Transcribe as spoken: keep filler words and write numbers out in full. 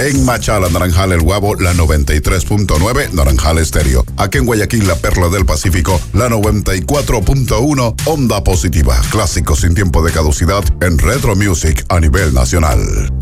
En Machala, Naranjal, El Guabo, la noventa y tres punto nueve, Naranjal Estéreo. Aquí en Guayaquil, la Perla del Pacífico, la noventa y cuatro punto uno, Onda Positiva. Clásicos sin tiempo de caducidad en Retro Music a nivel nacional.